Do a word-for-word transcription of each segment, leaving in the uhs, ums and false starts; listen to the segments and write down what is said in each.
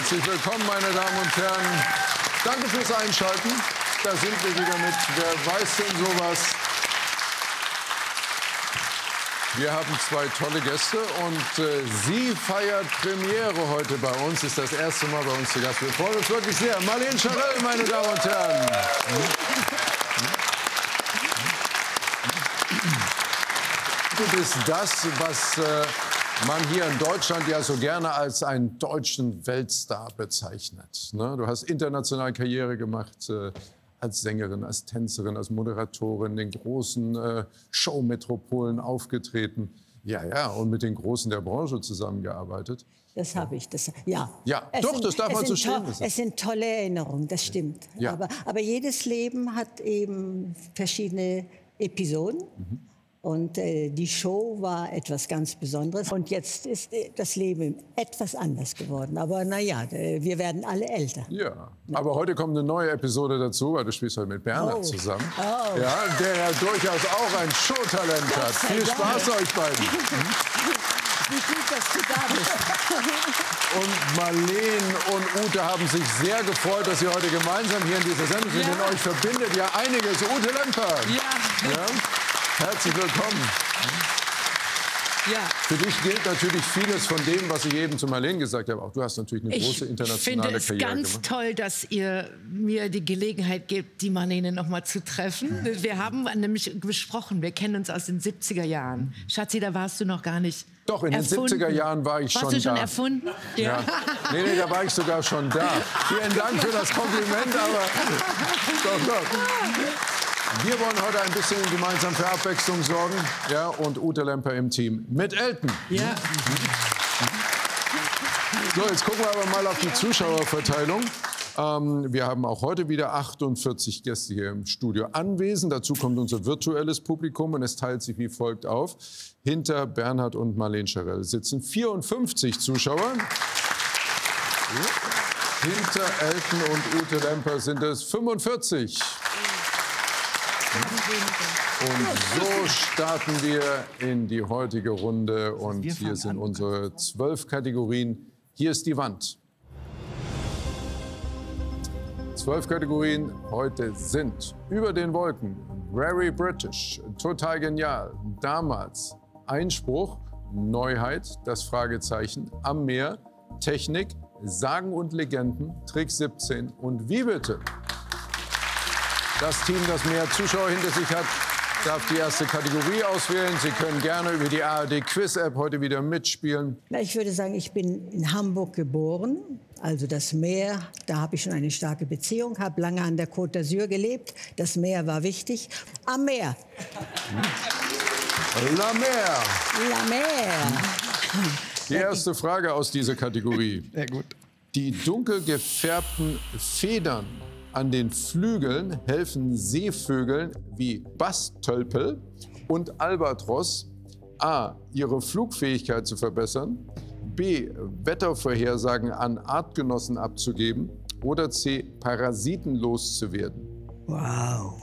Herzlich willkommen, meine Damen und Herren. Danke fürs Einschalten. Da sind wir wieder mit Wer weiß denn sowas? Wir haben zwei tolle Gäste und äh, sie feiert Premiere heute bei uns. Ist das erste Mal bei uns zu Gast. Wir freuen uns wirklich sehr. Marlene Scharell, meine Damen und Herren. Du bist das, was äh, man hier in Deutschland ja so gerne als einen deutschen Weltstar bezeichnet. Ne? Du hast international Karriere gemacht. Äh, als Sängerin, als Tänzerin, als Moderatorin, in den großen äh, Showmetropolen aufgetreten. Ja, ja, und mit den Großen der Branche zusammengearbeitet. Das habe ich, das, ja. Ja, es doch, sind, das darf man so stehen lassen. Es sind tolle Erinnerungen, das stimmt. Ja. Aber, aber jedes Leben hat eben verschiedene Episoden. Mhm. Und äh, die Show war etwas ganz Besonderes. Und jetzt ist äh, das Leben etwas anders geworden. Aber naja, äh, wir werden alle älter. Ja, aber heute kommt eine neue Episode dazu, weil du spielst heute mit Bernhard oh. zusammen. Oh. Ja, der ja durchaus auch ein Showtalent hat. Viel Spaß euch beiden. Wie gut, dass du da bist. Und Marlene und Ute haben sich sehr gefreut, dass sie heute gemeinsam hier in dieser Sendung sind. Ja. Denn euch verbindet ja einiges. Ute Lemper. Ja. Ja? Herzlich willkommen. Ja. Für dich gilt natürlich vieles von dem, was ich eben zu Marlene gesagt habe. Auch du hast natürlich eine große internationale ich Karriere finde es ganz gemacht. toll, dass ihr mir die Gelegenheit gebt, die Marlene noch mal zu treffen. Wir haben nämlich besprochen, wir kennen uns aus den siebziger Jahren. Schatzi, da warst du noch gar nicht Doch, in erfunden. den siebziger Jahren war ich warst schon du schon da. erfunden? Ja. Ja. Nee, nee, da war ich sogar schon da. Vielen Dank für das Kompliment, aber doch, doch. Wir wollen heute ein bisschen gemeinsam für Abwechslung sorgen. Ja, und Ute Lemper im Team mit Elton. Ja. So, jetzt gucken wir aber mal auf die Zuschauerverteilung. Ähm, wir haben auch heute wieder achtundvierzig Gäste hier im Studio anwesend. Dazu kommt unser virtuelles Publikum und es teilt sich wie folgt auf. Hinter Bernhard und Marlene Scharell sitzen vierundfünfzig Zuschauer. Hinter Elton und Ute Lemper sind es fünfundvierzig. Und so starten wir in die heutige Runde. Und hier sind unsere zwölf Kategorien. Hier ist die Wand. Zwölf Kategorien heute sind über den Wolken, Very British, total genial, damals, Einspruch, Neuheit, das Fragezeichen, am Meer, Technik, Sagen und Legenden, Trick siebzehn und Wie bitte? Das Team, das mehr Zuschauer hinter sich hat, darf die erste Kategorie auswählen. Sie können gerne über die A R D-Quiz-App heute wieder mitspielen. Na, ich würde sagen, ich bin in Hamburg geboren. Also das Meer, da habe ich schon eine starke Beziehung, habe lange an der Côte d'Azur gelebt. Das Meer war wichtig. Am Meer. La Mer. La Mer. Die erste Frage aus dieser Kategorie. Sehr gut. Die dunkel gefärbten Federn an den Flügeln helfen Seevögeln wie Bastölpel und Albatros a. ihre Flugfähigkeit zu verbessern, b. Wettervorhersagen an Artgenossen abzugeben oder c. Parasiten loszuwerden. Wow.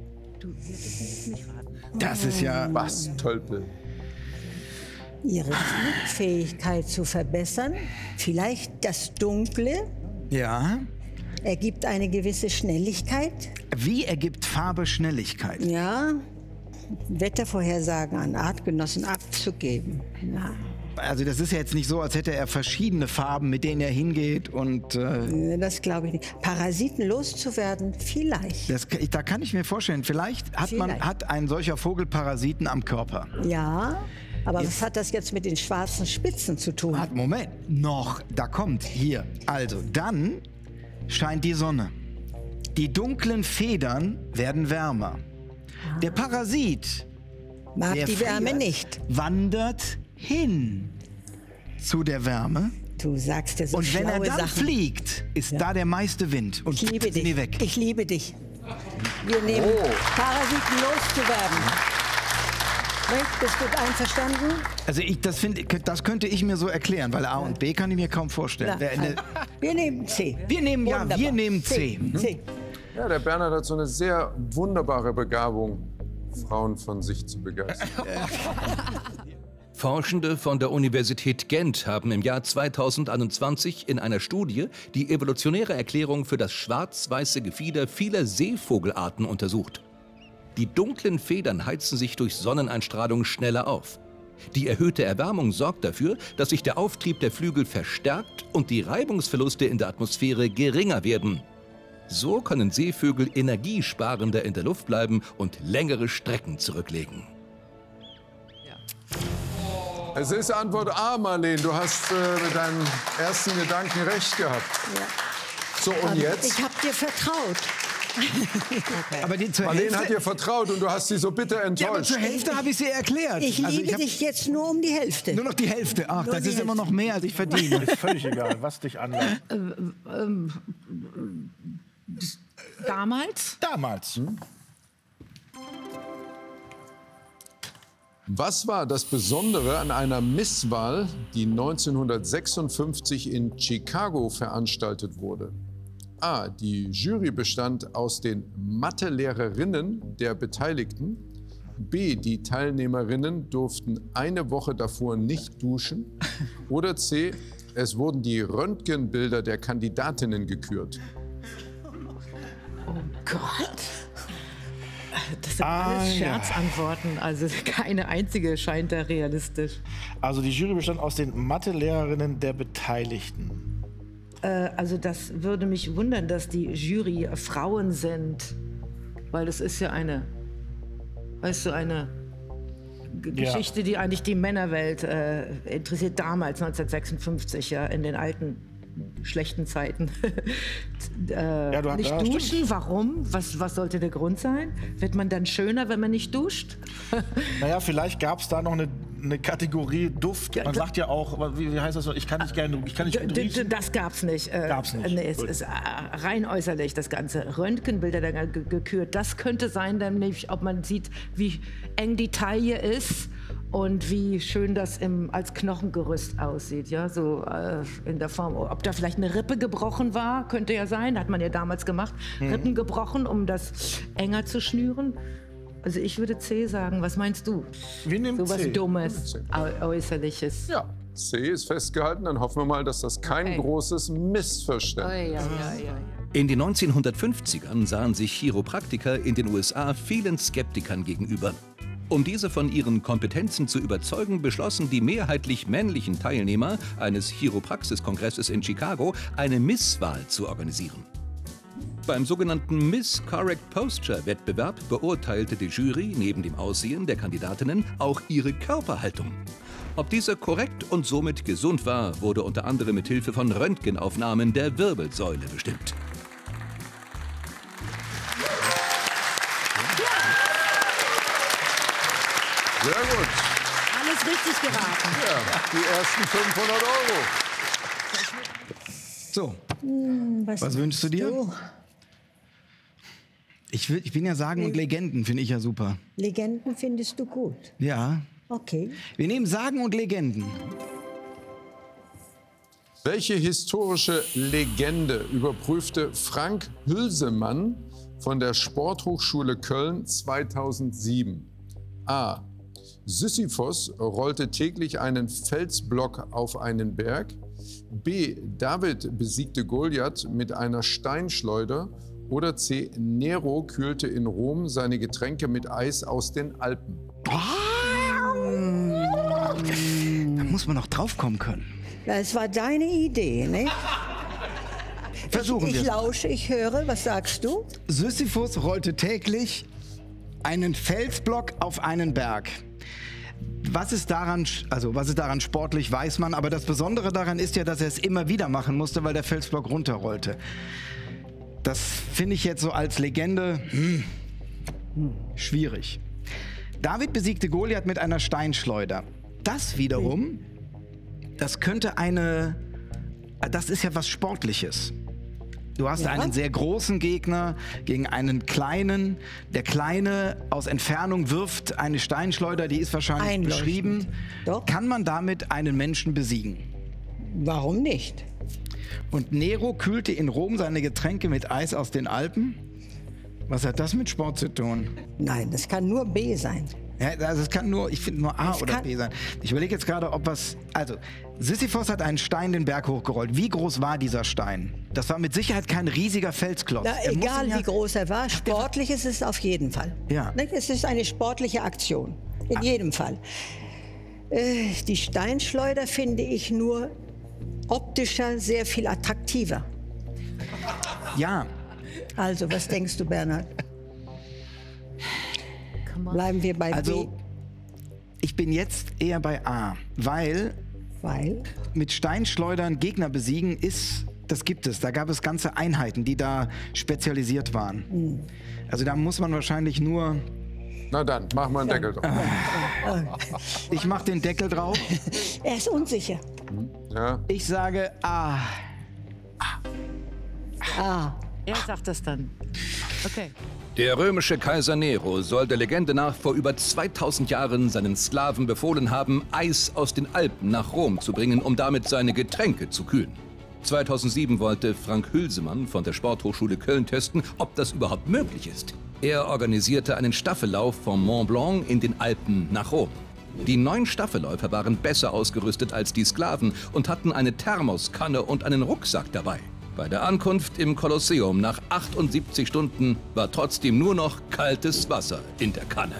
Das ist ja... Bastölpel. Ihre Flugfähigkeit zu verbessern, vielleicht das Dunkle, Ja. ergibt eine gewisse Schnelligkeit. Wie ergibt Farbe Schnelligkeit? Ja, Wettervorhersagen an Artgenossen abzugeben. Ja. Also das ist ja jetzt nicht so, als hätte er verschiedene Farben, mit denen er hingeht und... Äh, Das glaube ich nicht. Parasiten loszuwerden, vielleicht. das, da kann ich mir vorstellen, vielleicht hat, man, Vielleicht. hat ein solcher Vogel Parasiten am Körper. Ja, aber was hat das jetzt mit den schwarzen Spitzen zu tun? Hat, Moment, noch, da kommt, hier. Also, dann scheint die Sonne. Die dunklen Federn werden wärmer. Der Parasit, Mag der die Wärme friert, nicht. wandert hin zu der Wärme. Du sagst ja so Und wenn er schlaue dann Sachen. fliegt, ist da der meiste Wind. Und Ich liebe sind die dich. weg. Ich liebe dich. Wir nehmen Oh. Parasiten loszuwerden. Ne? Bist du einverstanden? Also ich, das, find, das könnte ich mir so erklären, weil A und B kann ich mir kaum vorstellen. Na, Wer eine, wir nehmen C. wir nehmen, ja, Wunderbar. wir nehmen C. Mhm. C. Ja, der Bernhard hat so eine sehr wunderbare Begabung, Frauen von sich zu begeistern. Forschende von der Universität Gent haben im Jahr zweitausendeinundzwanzig in einer Studie die evolutionäre Erklärung für das schwarz-weiße Gefieder vieler Seevogelarten untersucht. Die dunklen Federn heizen sich durch Sonneneinstrahlung schneller auf. Die erhöhte Erwärmung sorgt dafür, dass sich der Auftrieb der Flügel verstärkt und die Reibungsverluste in der Atmosphäre geringer werden. So können Seevögel energiesparender in der Luft bleiben und längere Strecken zurücklegen. Es ist Antwort A, Marleen. Du hast äh, mit deinem ersten Gedanken recht gehabt. Ja. So, und jetzt? Ich habe dir vertraut. Okay. Aber die zur Marleen Hälfte, hat dir vertraut und du hast sie so bitter ja, aber enttäuscht. zur Hälfte habe ich sie erklärt. Ich Also liebe hab dich jetzt nur um die Hälfte. nur noch die Hälfte. Ach, Nur das die ist immer Hälfte. noch mehr, als ich verdiene. Ist völlig egal, was dich anlangt. Damals? Damals. Was war das Besondere an einer Misswahl, die neunzehnhundertsechsundfünfzig in Chicago veranstaltet wurde? A. Die Jury bestand aus den Mathelehrerinnen der Beteiligten. B. Die Teilnehmerinnen durften eine Woche davor nicht duschen. Oder C. Es wurden die Röntgenbilder der Kandidatinnen gekürt. Oh Gott. Das sind Ah, alles ja. Scherzantworten. Also keine einzige scheint da realistisch. Also die Jury bestand aus den Mathe-Lehrerinnen der Beteiligten. Äh, also das würde mich wundern, dass die Jury Frauen sind. Weil das ist ja eine, weißt du, eine G Ja. Geschichte, die eigentlich die Männerwelt äh, interessiert. Damals, neunzehnhundertsechsundfünfzig, ja, in den alten schlechten Zeiten. äh, Ja, du hast- nicht ja, duschen, stimmt. warum? Was, was sollte der Grund sein? Wird man dann schöner, wenn man nicht duscht? Naja, vielleicht gab es da noch eine, eine Kategorie Duft. Ja, Man da- sagt ja auch, aber wie, wie heißt das so, ich kann nicht gerne, ich kann nicht gut D- d- riechen. Das gab's nicht. Äh, Gab's nicht. Nee, es Gut. ist äh, rein äußerlich, das Ganze. Röntgenbilder da ge gekürt. Das könnte sein, nämlich, ob man sieht, wie eng die Taille ist und wie schön das im, als Knochengerüst aussieht. Ja, so äh, in der Form. Ob da vielleicht eine Rippe gebrochen war, könnte ja sein. Hat man ja damals gemacht. Mhm. Rippen gebrochen, um das enger zu schnüren. Also ich würde C sagen. Was meinst du? Wir nehmen So was C. Dummes, Äu- Äußerliches. Ja, C ist festgehalten. Dann hoffen wir mal, dass das kein Okay. großes Missverständnis ist. Oi, oi, oi, oi. In den neunzehnhundertfünfzigern sahen sich Chiropraktiker in den U S A vielen Skeptikern gegenüber. Um diese von ihren Kompetenzen zu überzeugen, beschlossen die mehrheitlich männlichen Teilnehmer eines Chiropraxiskongresses in Chicago, eine Misswahl zu organisieren. Beim sogenannten Miss Correct Posture Wettbewerb beurteilte die Jury neben dem Aussehen der Kandidatinnen auch ihre Körperhaltung. Ob diese korrekt und somit gesund war, wurde unter anderem mit Hilfe von Röntgenaufnahmen der Wirbelsäule bestimmt. Sehr gut. Alles richtig geraten. Ja, die ersten fünfhundert Euro. So, Was, was wünschst du dir? du? Ich, will, ich bin ja Sagen und Legenden, finde ich ja super. Legenden findest du gut. Ja. Okay. Wir nehmen Sagen und Legenden. Welche historische Legende überprüfte Frank Hülsemann von der Sporthochschule Köln zweitausendsieben? A. Sisyphos rollte täglich einen Felsblock auf einen Berg. B. David besiegte Goliath mit einer Steinschleuder. Oder C. Nero kühlte in Rom seine Getränke mit Eis aus den Alpen. Da muss man noch draufkommen können. Das war deine Idee, ne? Versuchen Ich wir. lausche, ich höre. Was sagst du? Sisyphus rollte täglich einen Felsblock auf einen Berg. Was ist daran, also was ist daran sportlich, weiß man, aber das Besondere daran ist ja, dass er es immer wieder machen musste, weil der Felsblock runterrollte. Das finde ich jetzt so als Legende hm, hm, schwierig. David besiegte Goliath mit einer Steinschleuder. Das wiederum, das könnte eine, das ist ja was Sportliches. Du hast Ja. einen sehr großen Gegner gegen einen kleinen. Der Kleine aus Entfernung wirft eine Steinschleuder, die ist wahrscheinlich Einleuchtend. beschrieben. Doch. Kann man damit einen Menschen besiegen? Warum nicht? Und Nero kühlte in Rom seine Getränke mit Eis aus den Alpen? Was hat das mit Sport zu tun? Nein, das kann nur B sein. Ja, also es kann nur, ich finde nur A Es oder kann- B sein. Ich überlege jetzt gerade, ob was, also Sisyphos hat einen Stein den Berg hochgerollt. Wie groß war dieser Stein? Das war mit Sicherheit kein riesiger Felsklotz. Na, Er muss egal ihn ja- wie groß er war, sportlich ist es auf jeden Fall. Ja. Ne, Es ist eine sportliche Aktion, in jedem Fall. Äh, die Steinschleuder finde ich nur optischer sehr viel attraktiver. Ja, Also, was denkst du, Bernhard? Bleiben wir bei also B, ich bin jetzt eher bei A, weil weil mit Steinschleudern Gegner besiegen ist, das gibt es. Da gab es ganze Einheiten, die da spezialisiert waren. Also da muss man wahrscheinlich nur, Na dann, mach mal einen Deckel drauf. ich mache den Deckel drauf. er ist unsicher. Ja. Ich sage A. Ah, Er sagt das dann. Okay. Der römische Kaiser Nero soll der Legende nach vor über zweitausend Jahren seinen Sklaven befohlen haben, Eis aus den Alpen nach Rom zu bringen, um damit seine Getränke zu kühlen. zweitausendsieben wollte Frank Hülsemann von der Sporthochschule Köln testen, ob das überhaupt möglich ist. Er organisierte einen Staffellauf vom Mont Blanc in den Alpen nach Rom. Die neun Staffelläufer waren besser ausgerüstet als die Sklaven und hatten eine Thermoskanne und einen Rucksack dabei. Bei der Ankunft im Kolosseum nach achtundsiebzig Stunden war trotzdem nur noch kaltes Wasser in der Kanne.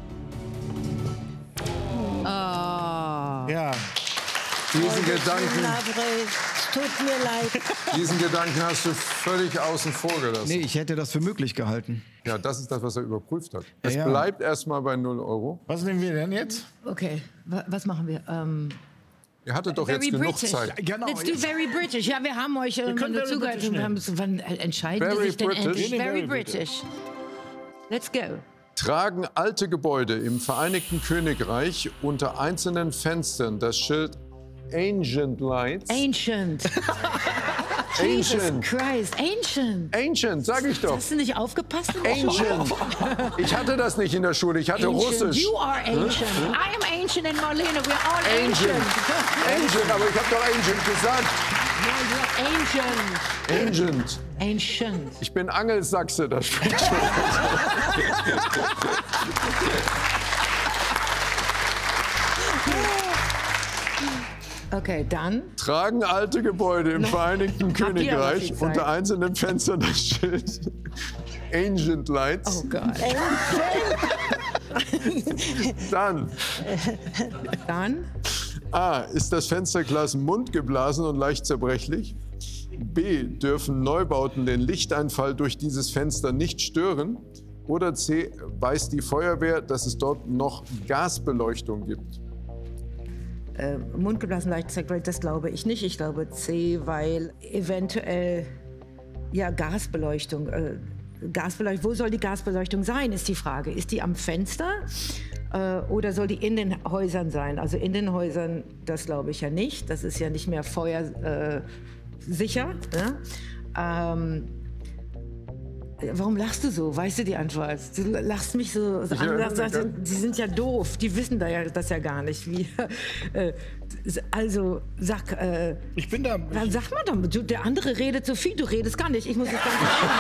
Ja. Diesen Gedanken, Labre, es tut mir leid. diesen Gedanken hast du völlig außen vor gelassen. Nee, ich hätte das für möglich gehalten. Ja, das ist das, was er überprüft hat. Es Ja. bleibt erstmal bei null Euro. Was nehmen wir denn jetzt? Okay, wa- was machen wir? Ähm, Ihr hattet doch jetzt very genug British. Zeit. Genau. Let's do very British. Ja, wir haben euch äh, können nur very zugehört. British Wir haben so, wann äh, entscheiden Very die sich denn British. endlich? Nee, nee, Very very British. Let's go. Tragen alte Gebäude im Vereinigten Königreich unter einzelnen Fenstern das Schild Ancient Lights? Ancient. Jesus Ancient. Christ. Ancient. Ancient, sag ich doch. Hast du nicht aufgepasst in der Schule? Ancient. Ich hatte das nicht in der Schule, ich hatte Ancient. Russisch. You are ancient. I am ancient in Marlene. We're all ancient. Ancient. Ancient, aber ich habe doch Ancient gesagt. No, you're ancient. Ancient. Ancient. Ich bin Angelsachse, das spricht schon. Okay, dann. Tragen alte Gebäude im Vereinigten Habt ihr aber Königreich viel Zeit. unter einzelnen Fenstern das Schild Ancient Lights. Oh Gott. Dann Dann. A. Ist das Fensterglas mundgeblasen und leicht zerbrechlich? B. Dürfen Neubauten den Lichteinfall durch dieses Fenster nicht stören? Oder C. Weiß die Feuerwehr, dass es dort noch Gasbeleuchtung gibt? Äh, mundgeblasen leicht zerbrechlich, das glaube ich nicht. Ich glaube C, weil eventuell ja Gasbeleuchtung. Äh, Gasbeleuchtung. Wo soll die Gasbeleuchtung sein, ist die Frage. Ist die am Fenster äh, oder soll die in den Häusern sein? Also in den Häusern, das glaube ich ja nicht. Das ist ja nicht mehr feuersicher. Äh, sicher, ne? ähm, Warum lachst du so? Weißt du die Antwort? Du lachst mich so, so Ja, an. ja. Die sind ja doof. Die wissen da ja, das ja gar nicht. Wie, äh, also sag, äh, Ich bin da. dann sag mal doch, du, der andere redet so viel, du redest gar nicht. Ich muss jetzt ganz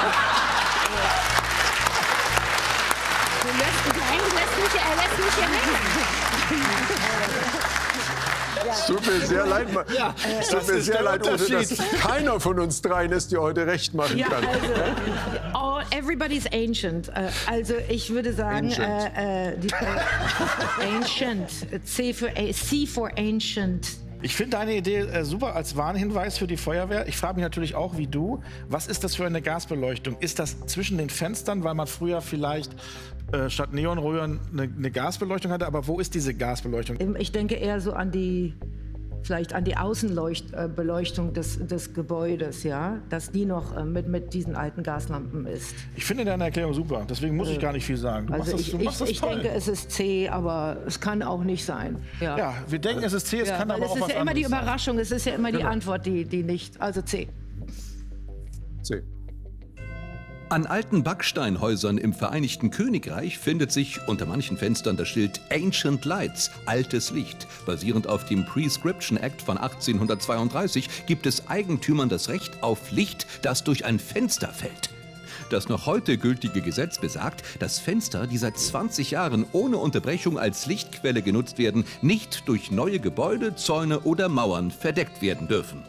Du lässt, du lässt mich, er lässt mich ja reden. Es tut mir sehr leid, Ma- es tut mir ist sehr der leid, Ute, dass Unterschied. keiner von uns dreien ist, dir heute recht machen Ja, kann. also, all, everybody's ancient. Äh, also ich würde sagen, Ancient. äh, äh, die, äh, ancient. C für, A- C for ancient. Ich finde deine Idee äh, super als Warnhinweis für die Feuerwehr. Ich frage mich natürlich auch, wie du, was ist das für eine Gasbeleuchtung? Ist das zwischen den Fenstern, weil man früher vielleicht äh, statt Neonröhren eine, eine Gasbeleuchtung hatte? Aber wo ist diese Gasbeleuchtung? Ich denke eher so an die, vielleicht an die Außenbeleuchtung des, des Gebäudes, ja, dass die noch äh, mit, mit diesen alten Gaslampen ist. Ich finde deine Erklärung super, deswegen muss ich gar nicht viel sagen. Du Also machst das, ich, du machst ich, das ich toll. denke, es ist C, aber es kann auch nicht sein. Ja, Ja, wir denken, es ist C, es Ja, kann weil aber es auch ist was ja immer die anderes sein. Überraschung, es ist ja immer die Genau. Antwort, die, die nicht, also C. C. An alten Backsteinhäusern im Vereinigten Königreich findet sich unter manchen Fenstern das Schild Ancient Lights, altes Licht. Basierend auf dem Prescription Act von achtzehnhundertzweiunddreißig gibt es Eigentümern das Recht auf Licht, das durch ein Fenster fällt. Das noch heute gültige Gesetz besagt, dass Fenster, die seit zwanzig Jahren ohne Unterbrechung als Lichtquelle genutzt werden, nicht durch neue Gebäude, Zäune oder Mauern verdeckt werden dürfen.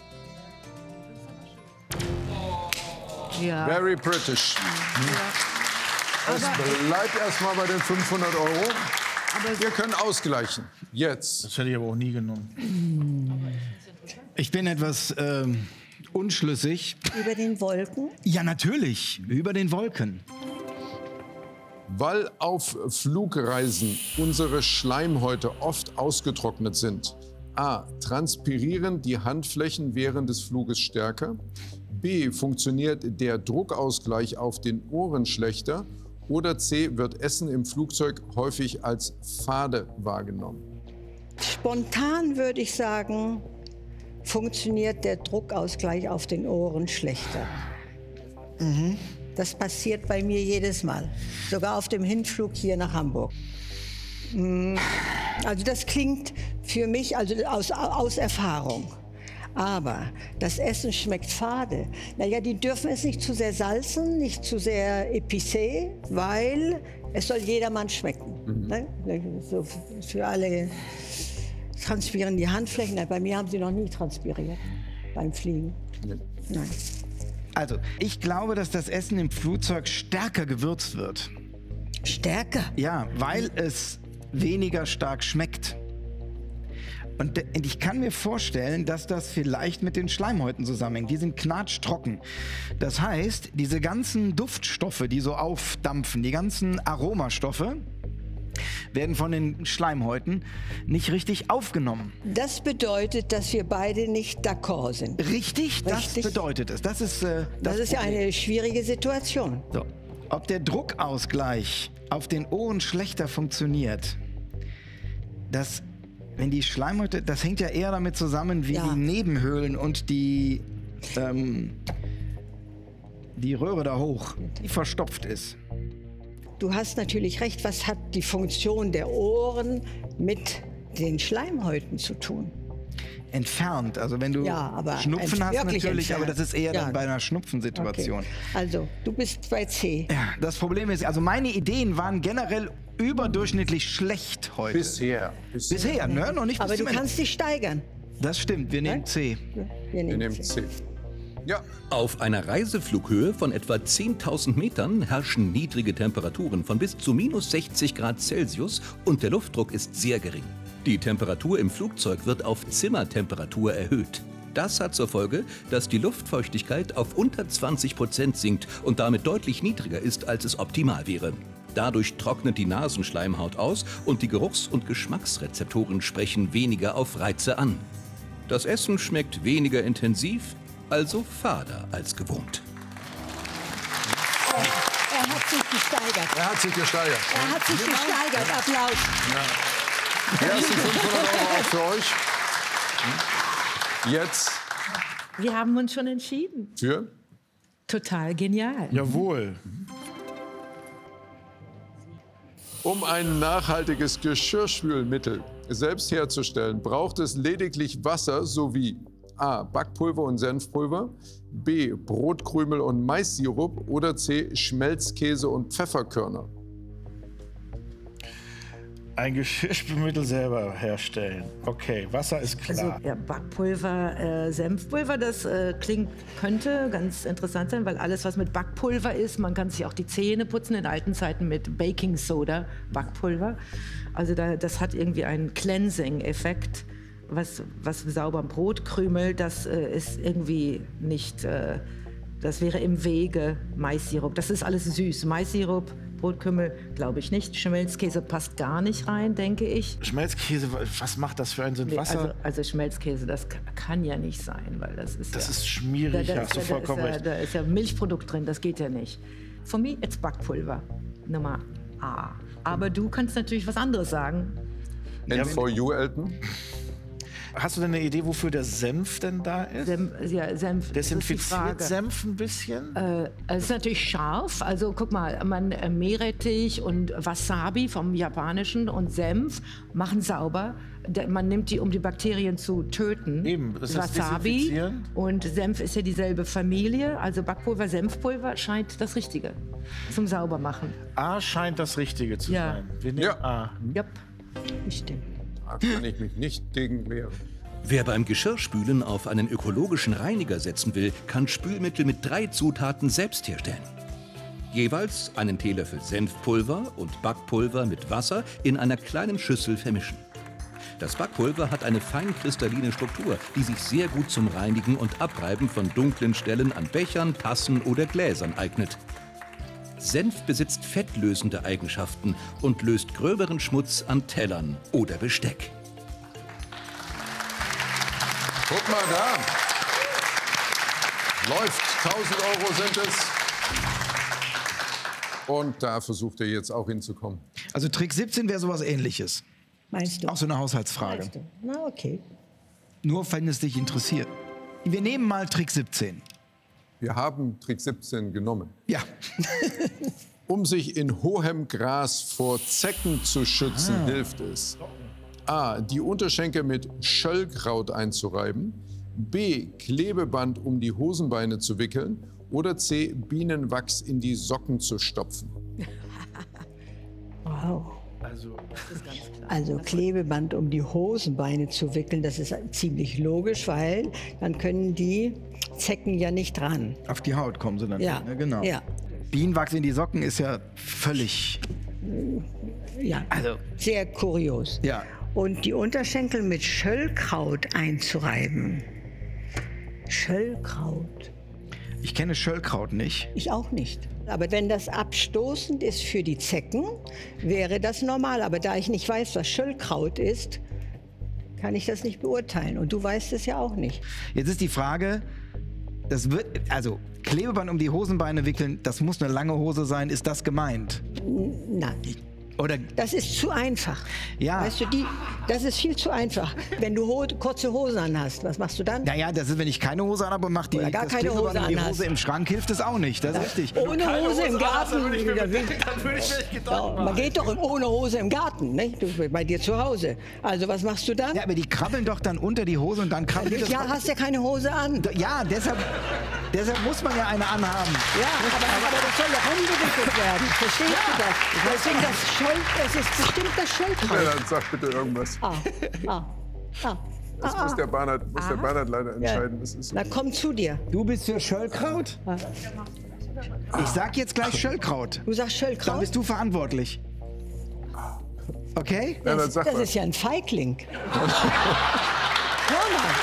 Ja. Very British. Ja. Es bleibt erstmal bei den fünfhundert Euro. Aber wir können ausgleichen. Jetzt. Das hätte ich aber auch nie genommen. Ich bin etwas ähm, unschlüssig. Über den Wolken? Ja, natürlich. Über den Wolken. Weil auf Flugreisen unsere Schleimhäute oft ausgetrocknet sind. A. Transpirieren die Handflächen während des Fluges stärker. B. Funktioniert der Druckausgleich auf den Ohren schlechter. Oder C. Wird Essen im Flugzeug häufig als fade wahrgenommen. Spontan würde ich sagen, funktioniert der Druckausgleich auf den Ohren schlechter. Mhm. Das passiert bei mir jedes Mal. Sogar auf dem Hinflug hier nach Hamburg. Also das klingt für mich also aus, aus Erfahrung. Aber das Essen schmeckt fade. Naja, die dürfen es nicht zu sehr salzen, nicht zu sehr épicé, weil es soll jedermann schmecken. Mhm. Ne? So für alle transpirieren die Handflächen. Bei mir haben sie noch nie transpiriert beim Fliegen. Nee. Nein. Also, ich glaube, dass das Essen im Flugzeug stärker gewürzt wird. Stärker? Ja, weil es weniger stark schmeckt. Und ich kann mir vorstellen, dass das vielleicht mit den Schleimhäuten zusammenhängt. Die sind knatschtrocken. Das heißt, diese ganzen Duftstoffe, die so aufdampfen, die ganzen Aromastoffe, werden von den Schleimhäuten nicht richtig aufgenommen. Das bedeutet, dass wir beide nicht d'accord sind. Richtig, das Richtig? bedeutet es. Das ist, äh, das, das ist ja eine schwierige Situation. So. Ob der Druckausgleich auf den Ohren schlechter funktioniert, das, wenn die Schleimhäute, das hängt ja eher damit zusammen, wie ja. die Nebenhöhlen und die, ähm, die Röhre da hoch, die verstopft ist. Du hast natürlich recht, was hat die Funktion der Ohren mit den Schleimhäuten zu tun? Entfernt, also wenn du ja, aber Schnupfen hast natürlich, entfernt. Aber das ist eher ja. dann bei einer Schnupfensituation. Okay. Also, du bist bei C. Ja, das Problem ist, also meine Ideen waren generell überdurchschnittlich schlecht heute. Bisher. Bisher, Bisher ne? Noch nicht aber bis du zum kannst dich steigern. Das stimmt, wir nehmen C. Wir nehmen, wir nehmen C. C. Ja. Auf einer Reiseflughöhe von etwa zehntausend Metern herrschen niedrige Temperaturen von bis zu minus sechzig Grad Celsius und der Luftdruck ist sehr gering. Die Temperatur im Flugzeug wird auf Zimmertemperatur erhöht. Das hat zur Folge, dass die Luftfeuchtigkeit auf unter zwanzig Prozent sinkt und damit deutlich niedriger ist, als es optimal wäre. Dadurch trocknet die Nasenschleimhaut aus und die Geruchs- und Geschmacksrezeptoren sprechen weniger auf Reize an. Das Essen schmeckt weniger intensiv, also fader als gewohnt. Er, er hat sich gesteigert. Er hat sich gesteigert. Er hat sich gesteigert. Applaus. Ja. Erste fünfhundert Euro auch für euch. Jetzt. Wir haben uns schon entschieden. Für? Total genial. Jawohl. Um ein nachhaltiges Geschirrspülmittel selbst herzustellen, braucht es lediglich Wasser sowie A. Backpulver und Senfpulver, B. Brotkrümel und Maissirup oder C. Schmelzkäse und Pfefferkörner. Ein Geschirrspülmittel selber herstellen. Okay, Wasser ist klar. Also ja, Backpulver, äh, Senfpulver, das äh, klingt, könnte ganz interessant sein, weil alles, was mit Backpulver ist, man kann sich auch die Zähne putzen in alten Zeiten mit Baking Soda, Backpulver. Also da, das hat irgendwie einen Cleansing-Effekt. Was, was sauberen Brotkrümel, das äh, ist irgendwie nicht, äh, das wäre im Wege. Maissirup, das ist alles süß. Maissirup, Brotkrümel, glaube ich nicht. Schmelzkäse passt gar nicht rein, denke ich. Schmelzkäse, was macht das für einen Sinn? Nee, Wasser? Also, also Schmelzkäse, das kann ja nicht sein, weil das ist Das ja, ist schmierig, da, da hast du ist, vollkommen da ist, recht. Da ist ja Milchprodukt drin, das geht ja nicht. For me, it's Backpulver, Nummer A. Aber du kannst natürlich was anderes sagen. And for you, Elton? Hast du denn eine Idee, wofür der Senf denn da ist? Senf, ja, Senf, Desinfiziert Senf ein bisschen? Äh, es ist natürlich scharf. Also guck mal, man äh, Meerrettich und Wasabi vom Japanischen und Senf machen sauber. Der, man nimmt die, um die Bakterien zu töten. Eben, das ist Wasabi desinfizieren. und Senf ist ja dieselbe Familie. Also Backpulver, Senfpulver scheint das Richtige zum Saubermachen. A scheint das Richtige zu Ja. sein. Wir nehmen Ja. A. Yep. Bestimmt. Da kann ich mich nicht gegen wehren. Wer beim Geschirrspülen auf einen ökologischen Reiniger setzen will, kann Spülmittel mit drei Zutaten selbst herstellen. Jeweils einen Teelöffel Senfpulver und Backpulver mit Wasser in einer kleinen Schüssel vermischen. Das Backpulver hat eine feinkristalline Struktur, die sich sehr gut zum Reinigen und Abreiben von dunklen Stellen an Bechern, Tassen oder Gläsern eignet. Senf besitzt fettlösende Eigenschaften und löst gröberen Schmutz an Tellern oder Besteck. Guck mal da. Läuft. tausend Euro sind es. Und da versucht er jetzt auch hinzukommen. Also Trick siebzehn wäre sowas Ähnliches. Meinst du? Auch so eine Haushaltsfrage. Meinst du? Na, okay. Nur wenn es dich interessiert. Wir nehmen mal Trick siebzehn. Wir haben Trick siebzehn genommen. Ja. Um sich in hohem Gras vor Zecken zu schützen, Ah. hilft es: A. Die Unterschenkel mit Schöllkraut einzureiben. B. Klebeband um die Hosenbeine zu wickeln. Oder C. Bienenwachs in die Socken zu stopfen. Wow. Also, Also Klebeband um die Hosenbeine zu wickeln, das ist ziemlich logisch, weil dann können die Zecken ja nicht ran. Auf die Haut kommen sie dann. Ja, Ne? Genau. ja. Bienenwachs in die Socken ist ja völlig. Ja, Also. sehr kurios. Ja. Und die Unterschenkel mit Schöllkraut einzureiben. Schöllkraut. Ich kenne Schöllkraut nicht. Ich auch nicht. Aber wenn das abstoßend ist für die Zecken, wäre das normal. Aber da ich nicht weiß, was Schöllkraut ist, kann ich das nicht beurteilen. Und du weißt es ja auch nicht. Jetzt ist die Frage, das wird, also Klebeband um die Hosenbeine wickeln, das muss eine lange Hose sein. Ist das gemeint? Nein. Oder Das ist zu einfach. Ja. Weißt du, die, das ist viel zu einfach. Wenn du ho kurze Hosen anhast, was machst du dann? naja, das ist, wenn ich keine Hose anhabe und mache die Oder gar das keine Klebeband Hose um die anhast. Hose im Schrank, hilft es auch nicht. Das ist richtig. Ohne Hose im Garten. Dann würde ich mir, wieder wild. dann würde ich mir Ja, Gedanken man geht doch im- ohne Hose im Garten, nicht? Du, bei dir zu Hause. Also was machst du dann? Ja, aber die krabbeln doch dann unter die Hose und dann krabbelt das. Ja, hast ja keine Hose an. Ja, deshalb, deshalb muss man ja eine anhaben. Ja, aber, aber das soll ja umgewickelt werden. Verstehst du das? Deswegen das Schöll, es ist bestimmt das Ja, Schöllkraut. dann sag bitte irgendwas. Ah, ah, ah. Das muss der Bernhard, muss der Bernhard leider entscheiden. Das ist so. Na, komm zu dir. Du bist für Schöllkraut? Ich sag jetzt gleich Schöllkraut. Du sagst Dann Schöllkraut? bist du verantwortlich. Okay? Ja, dann Das, sag das mal. ist ja ein Feigling. Hör mal.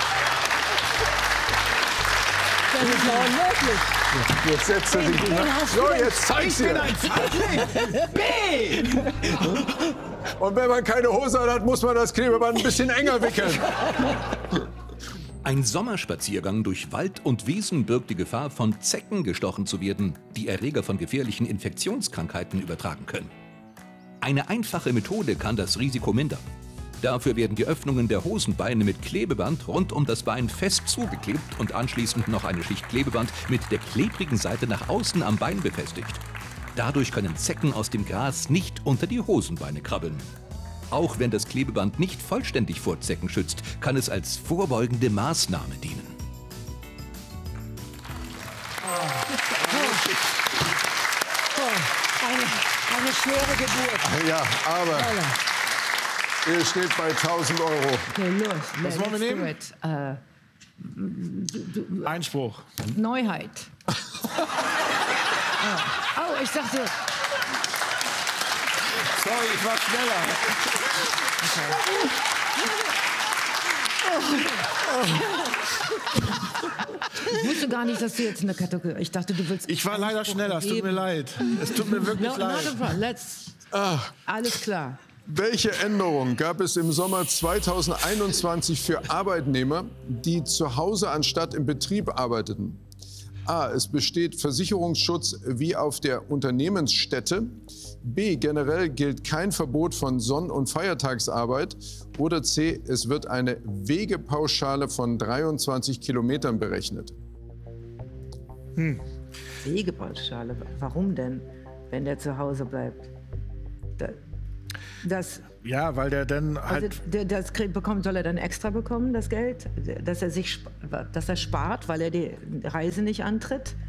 Das ist ja unmöglich. Jetzt setzt er sich Den- den hin. hast So, du denn- jetzt zeig's dir. Und wenn man keine Hose hat, muss man das Klebeband ein bisschen enger wickeln. Ein Sommerspaziergang durch Wald und Wiesen birgt die Gefahr, von Zecken gestochen zu werden, die Erreger von gefährlichen Infektionskrankheiten übertragen können. Eine einfache Methode kann das Risiko mindern. Dafür werden die Öffnungen der Hosenbeine mit Klebeband rund um das Bein fest zugeklebt und anschließend noch eine Schicht Klebeband mit der klebrigen Seite nach außen am Bein befestigt. Dadurch können Zecken aus dem Gras nicht unter die Hosenbeine krabbeln. Auch wenn das Klebeband nicht vollständig vor Zecken schützt, kann es als vorbeugende Maßnahme dienen. Eine, eine schwere Geburt. Ja, aber ihr steht bei tausend Euro. Okay, los. Was wollen wir let's do nehmen? it. Äh, Einspruch. Neuheit. oh. oh, ich dachte, Sorry, ich war schneller. ich wusste gar nicht, dass du jetzt eine Kategorie. Ich dachte, du willst. Ich war leider schneller, es tut mir leid. Es tut mir wirklich No, not leid. a problem. Let's. Alles klar. Welche Änderung gab es im Sommer zweitausendeinundzwanzig für Arbeitnehmer, die zu Hause anstatt im Betrieb arbeiteten? A. Es besteht Versicherungsschutz wie auf der Unternehmensstätte. B. Generell gilt kein Verbot von Sonn- und Feiertagsarbeit. Oder C. Es wird eine Wegepauschale von dreiundzwanzig Kilometern berechnet. Hm. Wegepauschale, warum denn, wenn der zu Hause bleibt? Da, das, ja, weil der dann halt... Also der, das bekommt, soll er dann extra bekommen, das Geld? Dass er, sich, dass er spart, weil er die Reise nicht antritt?